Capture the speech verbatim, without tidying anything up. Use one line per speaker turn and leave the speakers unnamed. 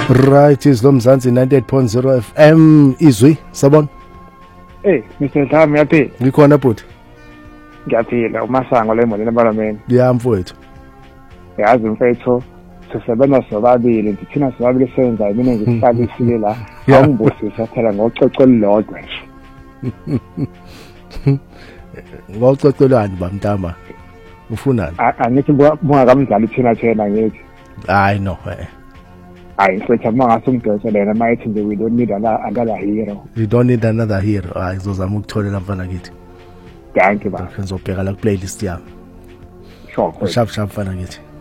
Right, is lo Mzansi ninety-eight point zero F M izwi sabona.
Eh, Mister Thami yathi
Ngikhona bhuti.
Ngiyaphila umasango lemoli leMpalameni.
Ya mfowethu.
Yazi mfethu sisebenza sobabili ngithina sobabili senza mina ngihlala isile la. Awungibusisa phela ngococo olodwa nje.
Ngococolani bamntama. Ufunani?
Angithi bunga kamdlali thina thina ngithi.
Hayi no.
Hayi mfethu mangase umgqoso lena mayithi nje we don't need another hero.
You don't need another hero. Hayi ngizozama ukutholela mfana ngithi.
Thank you ba.
Ngizobheka la ku playlist yami.
Sure.
Sharp sharp mfana ngithi.